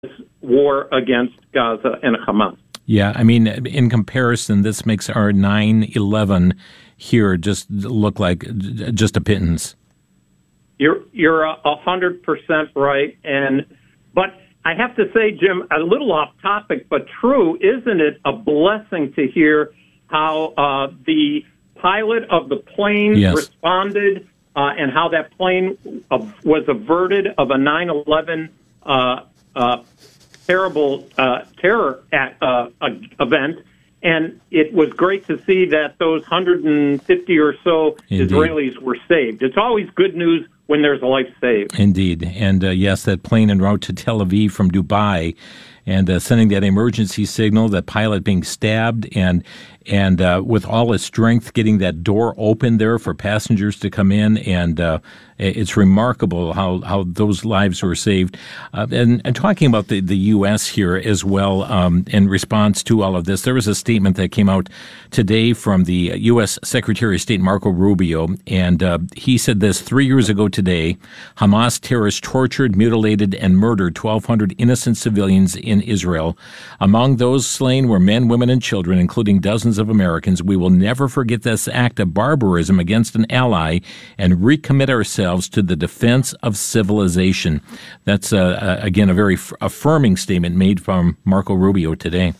war against Gaza and Hamas. Yeah, I mean, in comparison, this makes our 9/11 here just look like just a pittance. You're 100% right, but I have to say, Jim, a little off topic, but true, isn't it a blessing to hear how the pilot of the plane responded and how that plane was averted of a 9/11 terrible terror event. And it was great to see that those 150 or so Israelis were saved. It's always good news when there's a life saved. Indeed. And yes, that plane en route to Tel Aviv from Dubai and sending that emergency signal, that pilot being stabbed and with all his strength getting that door open there for passengers to come in. And it's remarkable how those lives were saved. And talking about the U.S. here as well, in response to all of this, there was a statement that came out today from the U.S. Secretary of State Marco Rubio, and he said this: 3 years ago today, Hamas terrorists tortured, mutilated, and murdered 1,200 innocent civilians in Israel. Among those slain were men, women, and children, including dozens of Americans. We will never forget this act of barbarism against an ally and recommit ourselves to the defense of civilization. That's, again, a very affirming statement made from Marco Rubio today.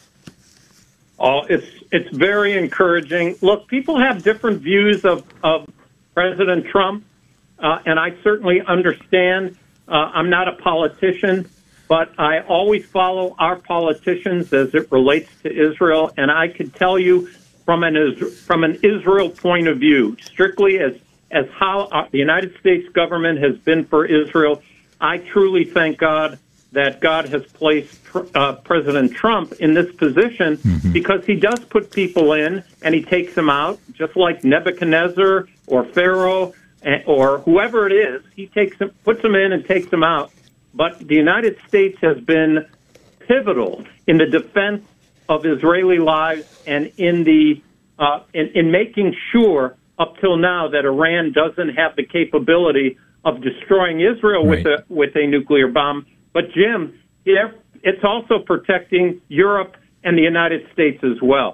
Oh, it's very encouraging. Look, people have different views of President Trump, and I certainly understand. I'm not a politician, but I always follow our politicians as it relates to Israel, and I can tell you from an Israel point of view, strictly as how the United States government has been for Israel, I truly thank God that God has placed President Trump in this position because he does put people in and he takes them out, just like Nebuchadnezzar or Pharaoh or whoever it is. He puts them in and takes them out. But the United States has been pivotal in the defense of Israeli lives and in the in making sure up till now that Iran doesn't have the capability of destroying Israel with a nuclear bomb. But Jim, it's also protecting Europe and the United States as well.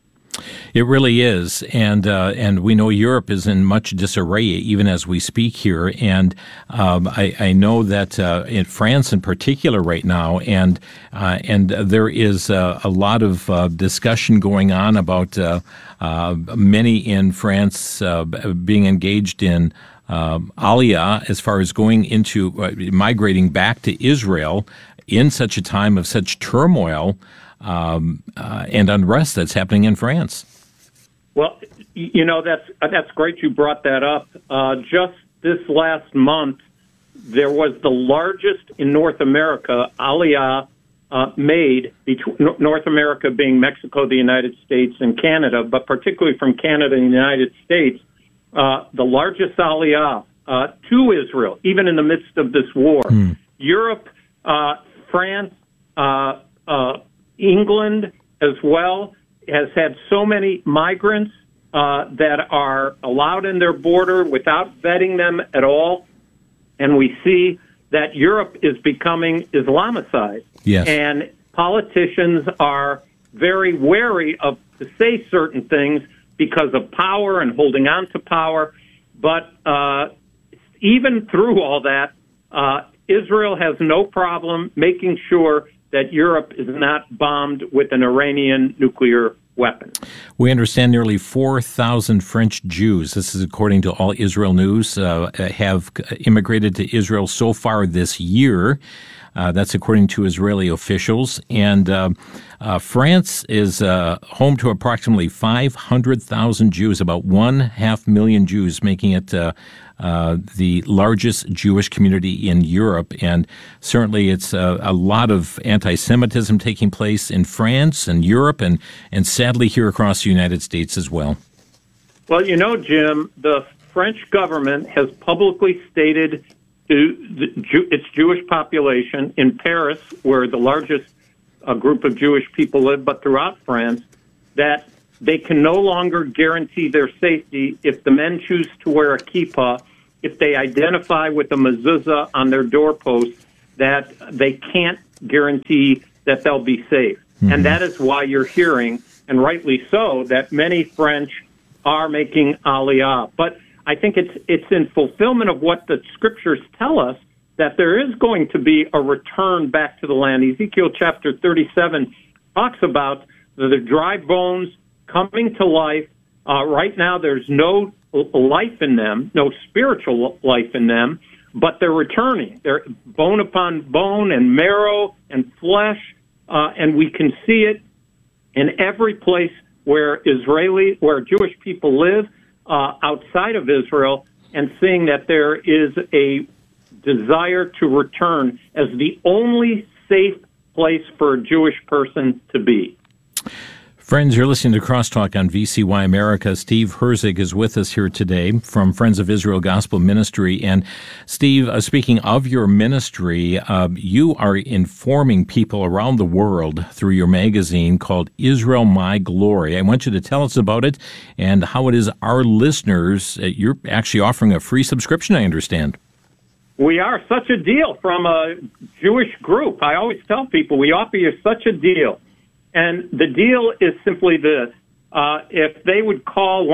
It really is, and we know Europe is in much disarray even as we speak here. And I know that in France, in particular, right now, and there is a lot of discussion going on about many in France being engaged in Aliyah as far as going into migrating back to Israel in such a time of such turmoil and unrest that's happening in France. Well, you know, that's great you brought that up. Just this last month, there was the largest in North America Aliyah made, between North America being Mexico, the United States, and Canada, but particularly from Canada and the United States, the largest Aliyah to Israel, even in the midst of this war. Europe, France, England as well, has had so many migrants that are allowed in their border without vetting them at all. And we see that Europe is becoming Islamicized. Yes. And politicians are very wary to say certain things because of power and holding on to power. But even through all that, Israel has no problem making sure that Europe is not bombed with an Iranian nuclear weapon. We understand nearly 4,000 French Jews, this is according to All Israel News, have immigrated to Israel so far this year. That's according to Israeli officials. And France is home to approximately 500,000 Jews, about 1.5 million Jews, making it the largest Jewish community in Europe. And certainly it's a lot of anti-Semitism taking place in France and Europe and sadly here across the United States as well. Well, you know, Jim, the French government has publicly stated to its Jewish population in Paris, where the largest group of Jewish people live, but throughout France, that they can no longer guarantee their safety if the men choose to wear a kippah, if they identify with the mezuzah on their doorpost, that they can't guarantee that they'll be safe. Mm-hmm. And that is why you're hearing, and rightly so, that many French are making Aliyah. But I think it's in fulfillment of what the scriptures tell us that there is going to be a return back to the land. Ezekiel chapter 37 talks about the dry bones coming to life. Right now, there's no life in them, no spiritual life in them, but they're returning. They're bone upon bone and marrow and flesh, and we can see it in every place where Jewish people live outside of Israel, and seeing that there is a desire to return as the only safe place for a Jewish person to be. Friends, you're listening to Crosstalk on VCY America. Steve Herzig is with us here today from Friends of Israel Gospel Ministry. And Steve, speaking of your ministry, you are informing people around the world through your magazine called Israel My Glory. I want you to tell us about it and how it is our listeners, you're actually offering a free subscription, I understand. We are. Such a deal from a Jewish group. I always tell people we offer you such a deal. And the deal is simply this. If they would call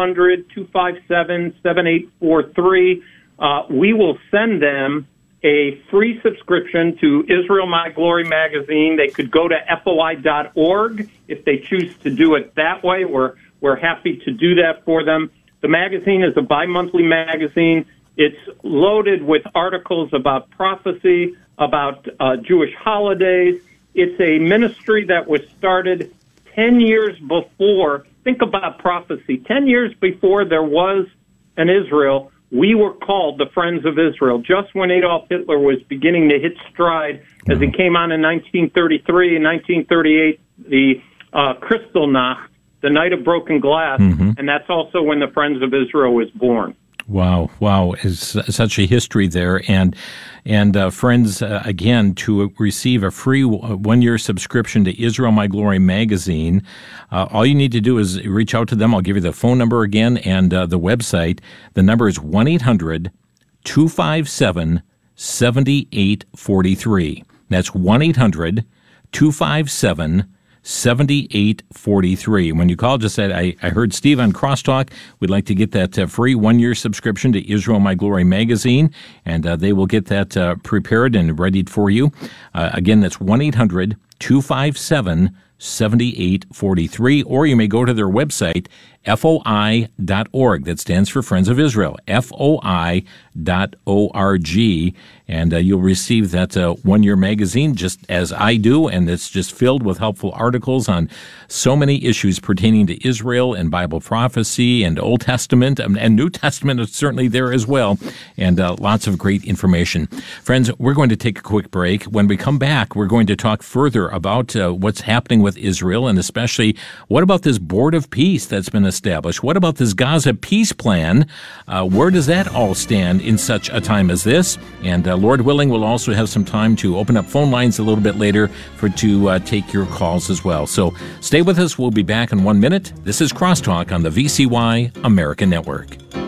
1-800-257-7843, we will send them a free subscription to Israel My Glory magazine. They could go to FOI.org if they choose to do it that way. We're happy to do that for them. The magazine is a bi-monthly magazine. It's loaded with articles about prophecy, about Jewish holidays. It's a ministry that was started 10 years before. Think about prophecy. 10 years before there was an Israel, we were called the Friends of Israel. Just when Adolf Hitler was beginning to hit stride, as he came on in 1933 and 1938, the Kristallnacht, the Night of Broken Glass, and that's also when the Friends of Israel was born. Wow. Is such a history there. And friends, again, to receive a free one-year subscription to Israel My Glory magazine, all you need to do is reach out to them. I'll give you the phone number again and the website. The number is 1-800-257-7843. That's 1-800-257-7843. 7843. When you call, just say, I heard Steve on Crosstalk. We'd like to get that free one-year subscription to Israel My Glory magazine, and they will get that prepared and readied for you. Again, that's 1-800-257-7843, or you may go to their website, FOI.org. That stands for Friends of Israel, FOI.org, and you'll receive that one-year magazine just as I do, and it's just filled with helpful articles on so many issues pertaining to Israel and Bible prophecy and Old Testament and New Testament is certainly there as well, and lots of great information. Friends, we're going to take a quick break. When we come back, we're going to talk further about what's happening with Israel, and especially what about this Board of Peace that's been established? What about this Gaza peace plan? Where does that all stand in such a time as this? And Lord willing, we'll also have some time to open up phone lines a little bit later to take your calls as well. So stay with us. We'll be back in 1 minute. This is Crosstalk on the VCY American Network.